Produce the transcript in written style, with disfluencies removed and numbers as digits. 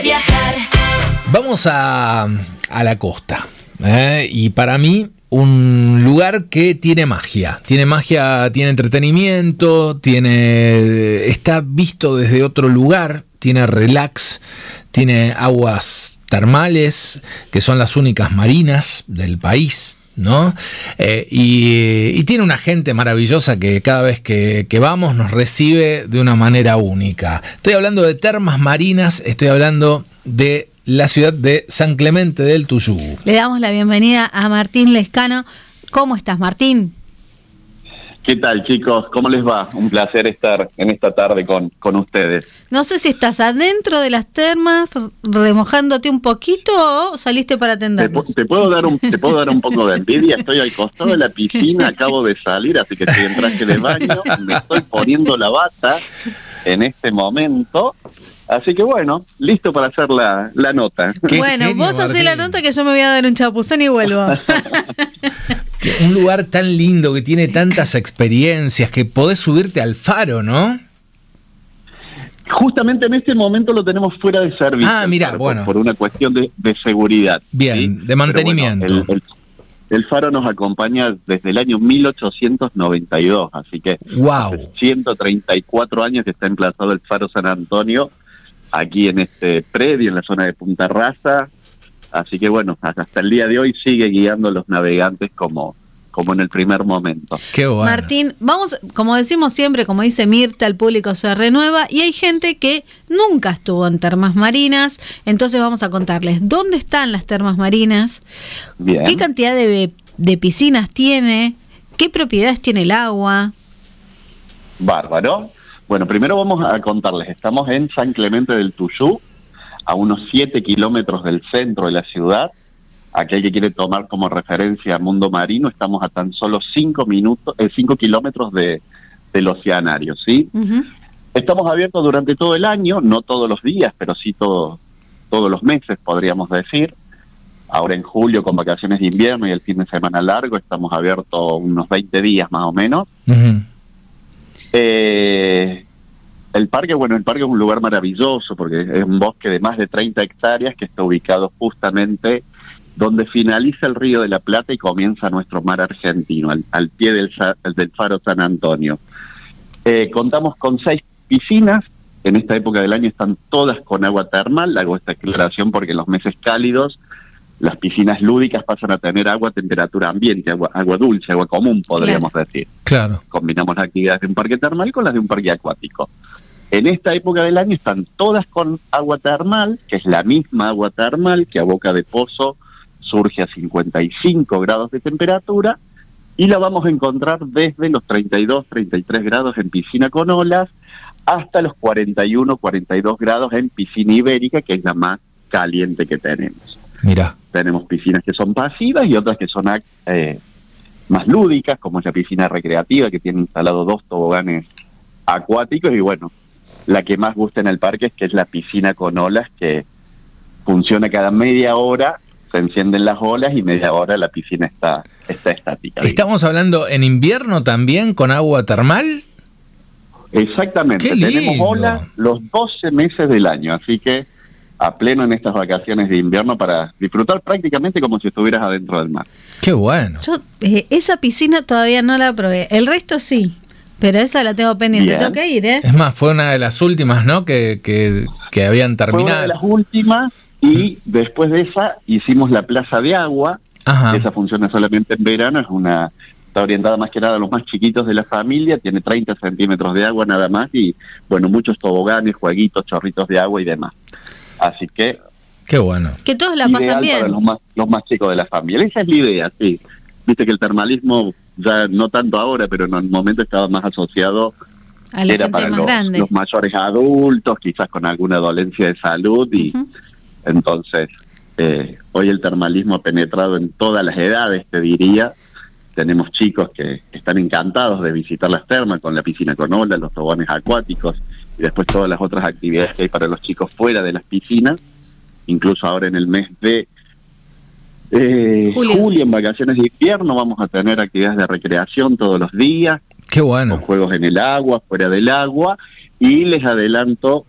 Viajar. Vamos a la costa, y para mí un lugar que tiene magia, tiene entretenimiento, está visto desde otro lugar, tiene relax, tiene aguas termales, que son las únicas marinas del país, ¿no? Y tiene una gente maravillosa que cada vez que vamos nos recibe de una manera única. Estoy hablando de Termas Marinas, estoy hablando de la ciudad de San Clemente del Tuyú. Le damos la bienvenida a Martín Lescano. ¿Cómo estás, Martín? ¿Qué tal, chicos? ¿Cómo les va? Un placer estar en esta tarde con ustedes. No sé si estás adentro de las termas remojándote un poquito o saliste para atendernos. Te puedo dar un poco de envidia. Estoy al costado de la piscina, acabo de salir, así que estoy en traje de baño, me estoy poniendo la bata en este momento. Así que bueno, listo para hacer la nota. Bueno, genio, vos hacés la nota que yo me voy a dar un chapuzón y vuelvo. Un lugar tan lindo que tiene tantas experiencias, que podés subirte al faro, ¿no? Justamente en este momento lo tenemos fuera de servicio. Ah, mira, bueno. Por una cuestión de seguridad. Bien, ¿sí? De mantenimiento. Bueno, el faro nos acompaña desde el año 1892, así que wow. Hace 134 años que está emplazado el Faro San Antonio, aquí en este predio, en la zona de Punta Rasa. Así que bueno, hasta el día de hoy sigue guiando a los navegantes como en el primer momento. Qué bueno. Martín, vamos, como decimos siempre, como dice Mirta, el público se renueva y hay gente que nunca estuvo en termas marinas, entonces vamos a contarles dónde están las termas marinas, bien, qué cantidad de piscinas tiene, qué propiedades tiene el agua. Bárbaro. Bueno, primero vamos a contarles, estamos en San Clemente del Tuyú, a unos 7 kilómetros del centro de la ciudad. Aquel que quiere tomar como referencia Mundo Marino, estamos a tan solo 5 kilómetros del Oceanario, ¿sí? Uh-huh. Estamos abiertos durante todo el año, no todos los días, pero sí todos los meses, podríamos decir. Ahora en julio, con vacaciones de invierno y el fin de semana largo, estamos abiertos unos 20 días más o menos. Uh-huh. El parque es un lugar maravilloso porque es un bosque de más de 30 hectáreas que está ubicado justamente donde finaliza el Río de la Plata y comienza nuestro mar argentino, al pie del Faro San Antonio. Contamos con 6 piscinas, en esta época del año están todas con agua termal, hago esta aclaración porque en los meses cálidos las piscinas lúdicas pasan a tener agua a temperatura ambiente, agua dulce, agua común, podríamos decir. Claro. Combinamos las actividades de un parque termal con las de un parque acuático. En esta época del año están todas con agua termal, que es la misma agua termal que a boca de pozo surge a 55 grados de temperatura, y la vamos a encontrar desde los 32, 33 grados en piscina con olas, hasta los 41, 42 grados en piscina ibérica, que es la más caliente que tenemos. Mira. Tenemos piscinas que son pasivas y otras que son más lúdicas, como es la piscina recreativa, que tiene instalado 2 toboganes acuáticos, y bueno, la que más gusta en el parque es que es la piscina con olas, que funciona cada media hora, se encienden las olas y media hora la piscina está estática. ¿Estamos hablando en invierno también con agua termal? Exactamente, tenemos olas los 12 meses del año, así que a pleno en estas vacaciones de invierno para disfrutar prácticamente como si estuvieras adentro del mar. ¡Qué bueno! Yo esa piscina todavía no la probé, el resto sí, pero esa la tengo pendiente. Bien. Tengo que ir, Es más, fue una de las últimas, ¿no? que habían terminado. Fue una de las últimas y después de esa hicimos la plaza de agua. Ajá. Esa funciona solamente en verano, está orientada más que nada a los más chiquitos de la familia, tiene 30 centímetros de agua nada más y, bueno, muchos toboganes, jueguitos, chorritos de agua y demás. Así que... Qué bueno. Que todos la pasan bien. Para los más chicos de la familia. Esa es la idea, sí. Viste que el termalismo, ya no tanto ahora, pero en el momento estaba más asociado a la era gente para más grande. Los mayores adultos, quizás con alguna dolencia de salud. Y entonces, hoy el termalismo ha penetrado en todas las edades, te diría. Tenemos chicos que están encantados de visitar las termas con la piscina con olas, los toboganes acuáticos y después todas las otras actividades que hay para los chicos fuera de las piscinas. Incluso ahora en el mes de julio, en vacaciones de invierno, vamos a tener actividades de recreación todos los días. Qué bueno. Con juegos en el agua, fuera del agua. Y les adelanto